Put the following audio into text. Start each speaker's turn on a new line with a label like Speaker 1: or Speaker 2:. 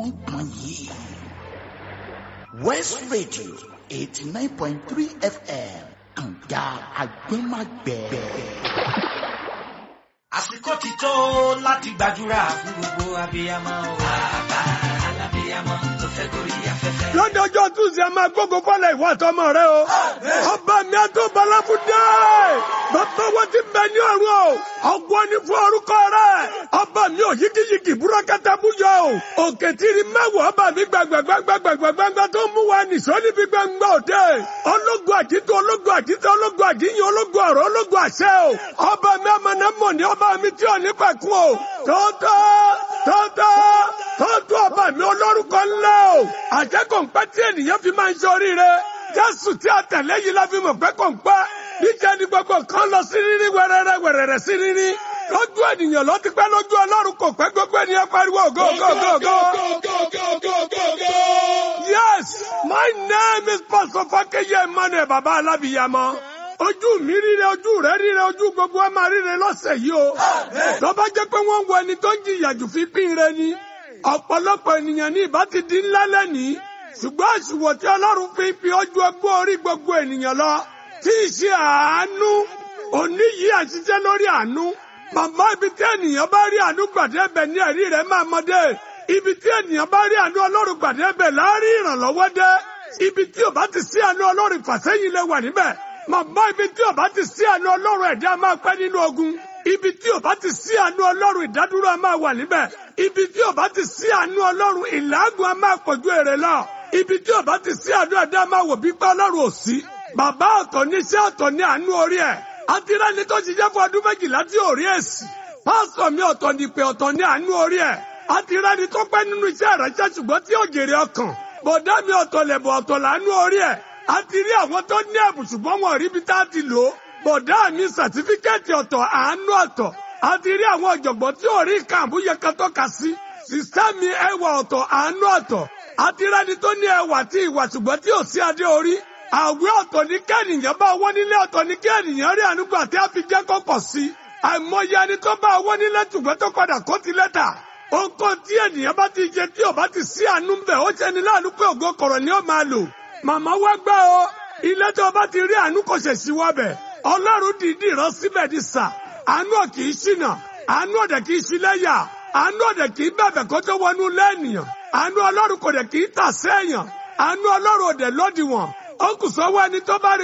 Speaker 1: gbọ̀ngbọ̀n yìí. West Radio 89.3 FM kànga agbẹ́magbẹ́.
Speaker 2: Àsìkò ti tó láti gbàdúrà fún gbogbo abiyamọ o. Bàbá alábiyamọ tó fẹ́ gorí afẹ́fẹ́.
Speaker 3: Lọ́jọ́jọ́ Túnṣe a máa gbógun fọ́lẹ̀ ìwà àtọmọ rẹ o. Ọba mi àtọ́balafúdé. Bàbá wọn ti bẹ ní ọ̀run o. Ọgbọ́n ni fún orúkọ rẹ̀. Ọba mi ò yíkíyíkì búrọ́kátà búyọ o. Òkè tìrì mẹ́wàá ọba mi gbàgbàgbàgbàgbàgbà tó mú wa nìṣó níbi gbàngbà òde. Ológun àjító ológun àjíṣẹ́ ológun àjíyìn ológun ọ̀rọ̀ ológun àṣẹ o. Ọba mi amọ̀nàmọ̀ ní ọba mi tí ò ní pẹ̀kun o. Tọ́tọ́ ọba mi olórúkọ ńlá o. Àjẹ́kọ̀ ń pẹ́ tí ènìyàn fi máa ń ṣe oríire. Jésù tí a tẹ̀lé yìí la fi mọ̀ pé kò ń pẹ́. Níjẹ́ ni gbogbo kan lọ sí rírí wẹ̀rẹ̀rẹ̀ sí rírí. Lójú ènìyàn ló ti pẹ́ lójú Ọlọ́run kò pẹ́ gbogbo ènìyàn pariwo go. Yes, my name is Pastor Fakeye Emmanuel Baba Alábìyamọ. Ojú mi ríre, ojú rẹ̀ ríre, ojú gbogbo ẹ máa ríre lọ́sẹ̀ yìí o. Lọ́ba jẹ́ pé wọ́n ń wo ẹni tó ń jìyà jù fi pín ire ni. Ọ̀pọ̀lọpọ̀ ènìyàn ní ìbá ti di ńlá lẹ́nìí. Ṣùgbọ́n àṣùwọ̀ tí Ọlọ́run fi ojú ọgbọ́n orí gbogbo ènìyàn lọ. Tí í ṣe àánú, òní yìí àṣìṣe lórí àánú. Màmá ibi tí ènìyàn bá rí àánú gbàdé ẹ̀bẹ̀ ní ẹ̀rí rẹ̀ máa mọdé. Ibi tí ènìyàn bá rí àánú Ọlọ́run gbàdé ẹ̀bẹ̀ láàárín ìrànlọ́wọ́ dé. Ibi tí ò bá ti sí àánú Ọlọ́run ìfàsẹ́yìn lè wà níbẹ̀. Màmá ibi tí ò bá ti sí àánú Ọlọ́run ẹ̀dá máa pẹ́ nínú ogun. Ibi tí ò bá ti sí àánú Ọlọ́run ìdádúró máa wà níbẹ̀. Ibi tí ò bá ti sí àánú Ọlọ́run ìlàágùn á máa pọ̀jù èrè lọ. Ibi tí ò bá ti sí àánú ẹ̀dá máa wò bí pé Ọlọ́run ò sí. Bàbá ọ̀tọ̀ ní iṣẹ́ ọ̀tọ̀ ní àánú orí ẹ̀. Àtirẹ́ni tó ṣiṣẹ́ fún ọdún 12 tí ò rí èsì. Pásítọ̀ mi ọ̀tọ̀ ní pé ọ̀tọ̀ ní àánú orí ẹ̀. Àtirẹ́ni tó pẹ́ nínú iṣẹ́ ìránṣẹ́ ṣùgbọ́n tí ò jèrè ọkàn. Bọ̀dá mi ọ̀tọ̀ lẹ̀bọ̀ ọ̀tọ̀ làánú orí ẹ̀. Àti rí àwọn tó ní ẹ̀bùn ṣùgbọ́n wọn rí bí tá a ti lò ó. Bọ̀dá mi sàtífíkẹ́ẹ̀tì ọ̀tọ̀ àánú ọ̀tọ̀. Àti rí àwọn ọ̀jọ̀gbọ́n tí ò rí kàǹbúyẹ kan tọ́ka sí. Sísá mi ẹwà ọ̀tọ̀ àánú ọ̀tọ̀. Àti rẹ́ni tó ní ẹwà tí ìwà ṣùgbọ́n tí ò sí adé orí. Àwẹ̀ ọ̀tọ̀ ní kí ènìyàn bá owó nílé ọ̀tọ̀ ní kí ènìyàn rí ànúgbà tí a fi jẹ́ kọ́kọ̀ sí. Àìmọye ẹni tó bá owó nílé ṣùgbọ́n tó padà kó ti lẹ́tà. Ohunkóhun tí ènìyàn bá ti jẹ tí ò bá ti sí àánú ń bẹ̀ ó ṣe ni láàánú pé ògo kọ̀rọ̀ ni ó máa lò. Màmá wá gbọ́ o, ilé tó bá ti rí àánú kò ṣe sí wọ́bẹ̀. Ọlọ́run dìídì rán síbẹ̀ ní sà. Àánú ò kì í ṣìnà, àánú ọ̀dẹ̀ kì í ṣílẹ́yà, àánú ọ̀dẹ̀ kì í bẹ̀bẹ̀ kó tó wọnú lẹ́ẹ̀nìyàn. Àánú Ọlọ́run kò dẹ̀ kì í tà sẹ́yàn, àánú Ọlọ́run ọ̀dẹ̀ lódiwọ̀n. Ó kù sọ́wọ́ ẹni tó bá rí